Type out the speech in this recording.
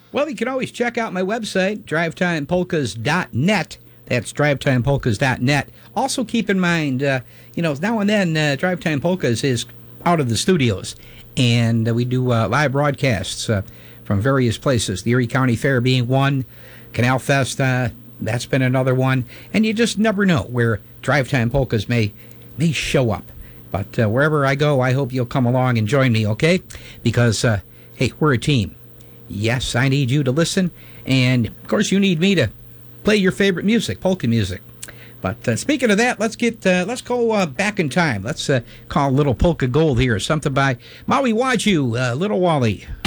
Well, you can always check out my website, drivetimepolkas.net. That's drivetimepolkas.net. Also, keep in mind, now and then, Drive Time Polkas is out of the studios, and we do live broadcasts from various places. The Erie County Fair being one, Canal Fest, that's been another one, and you just never know where Drive Time Polkas may show up. But wherever I go, I hope you'll come along and join me, okay? Because, hey, we're a team. Yes, I need you to listen, and of course you need me to play your favorite music, polka music. But speaking of that, let's go back in time. Let's call a little polka gold here, something by Maui Waju, Little Wally.